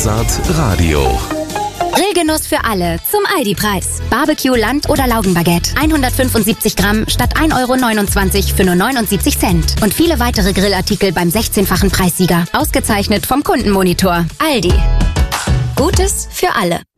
Wahrsat Radio. Grillgenuss für alle zum Aldi-Preis. Barbecue, Land- oder Laugenbaguette. 175 Gramm statt 1,29 € für nur 79 Cent. Und viele weitere Grillartikel beim 16-fachen Preissieger. Ausgezeichnet vom Kundenmonitor. Aldi. Gutes für alle.